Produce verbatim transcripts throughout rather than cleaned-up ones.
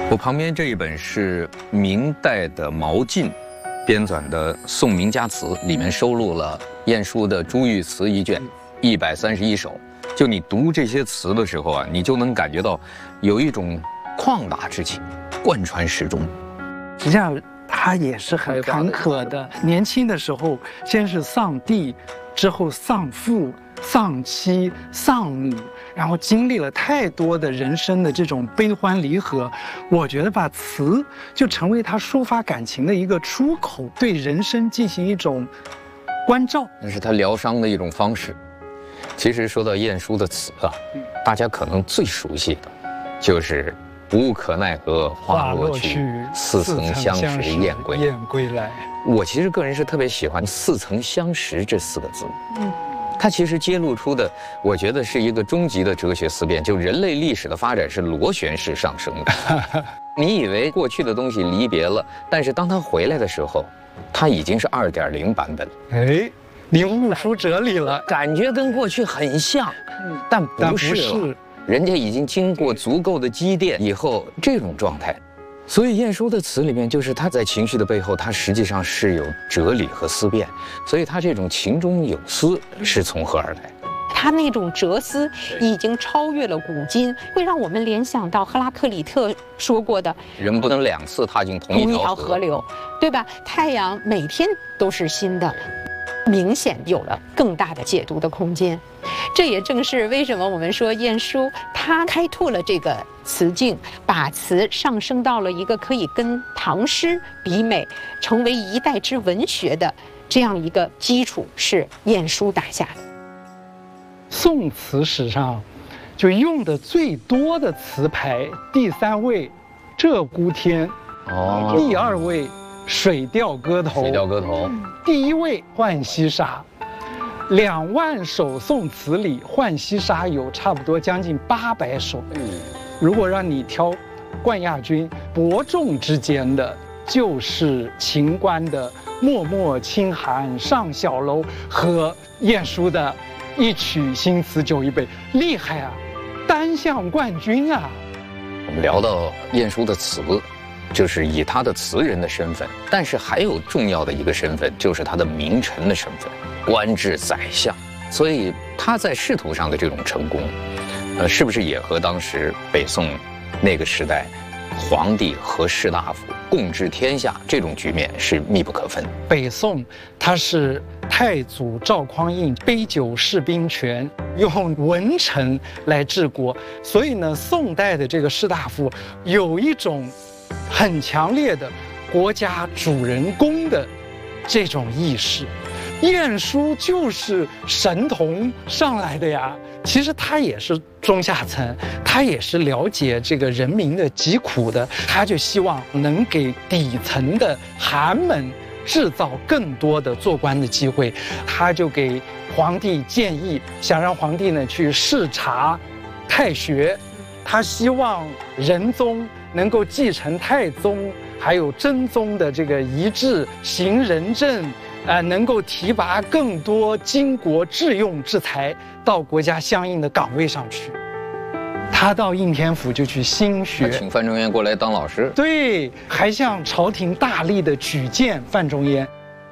我旁边这一本是明代的毛晋编纂的《宋名家词》，里面收录了晏殊的《珠玉词》一卷，一百三十一首。就你读这些词的时候啊，你就能感觉到有一种旷达之情，贯穿始终。 实际上，他也是很坎坷的。年轻的时候，先是丧弟，之后丧父、丧妻、丧母。然后经历了太多的人生的这种悲欢离合，我觉得把词就成为他抒发感情的一个出口，对人生进行一种关照， 那是他疗伤的一种方式。其实说到晏殊的词啊，大家可能最熟悉的，就是“无可奈何花落去，似曾相识燕归燕归来”。 我其实个人是特别喜欢“似曾相识”这四个字。嗯。它其实揭露出的，我觉得是一个终极的哲学思辨，就人类历史的发展是螺旋式上升的。你以为过去的东西离别了，但是当它回来的时候，它已经是 二点零 版本。哎， 你悟出哲理了， 感觉跟过去很像，但不是了。人家已经经过足够的积淀以后，这种状态。所以晏殊的词里面，就是他在情绪的背后，他实际上是有哲理和思辨，所以他这种情中有思是从何而来？ 他那种哲思已经超越了古今，会让我们联想到赫拉克里特说过的“ 人不能两次踏进同一条河流”， 对吧？太阳每天都是新的，明显有了更大的解读的空间。这也正是为什么我们说晏殊他开拓了这个词境，把词上升到了一个可以跟唐诗比美，成为一代之文学的这样一个基础，是晏殊打下的。 宋词史上就用的最多的词牌，第三位鹧鸪天，哦，第二位水调歌头， 水调歌头， 第一位浣溪沙。两万首宋词里，浣溪沙有差不多将近八百首。嗯，如果让你挑冠亚军，伯仲之间的就是秦观的“脉脉轻寒上小楼”和晏殊的“一曲新词酒一杯”，厉害啊，单项冠军啊！ 我们聊到晏殊的词，就是以他的词人的身份，但是还有重要的一个身份，就是他的名臣的身份。官至宰相，所以他在仕途上的这种成功，呃，是不是也和当时北宋那个时代皇帝和士大夫共治天下这种局面是密不可分？ 北宋他是太祖赵匡胤杯酒释兵权，用文臣来治国，所以呢，宋代的这个士大夫有一种很强烈的国家主人公的这种意识。晏殊就是神童上来的呀，其实他也是中下层，他也是了解这个人民的疾苦的，他就希望能给底层的寒门制造更多的做官的机会，他就给皇帝建议，想让皇帝呢去视察太学，他希望仁宗能够继承太宗还有真宗的这个遗志，行仁政。呃，能够提拔更多经国致用之才到国家相应的岗位上去。他到应天府就去新学， 请范仲淹过来当老师。 对，还向朝廷大力的举荐范仲淹。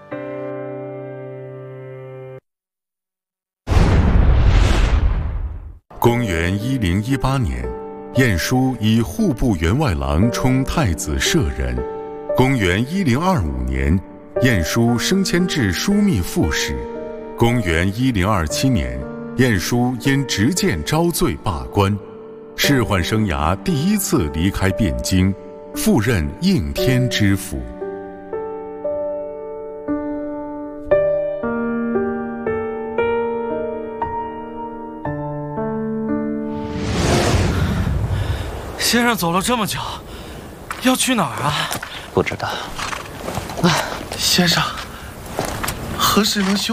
公元一零一八年，晏殊以户部员外郎充太子舍人。公元一零二五年。晏殊升迁至枢密副使。公元一零二七年，晏殊因执剑招罪罢官，仕宦生涯第一次离开汴京，赴任应天知府。 先生走了这么久，要去哪儿啊？ 不知道。 先生，何时能休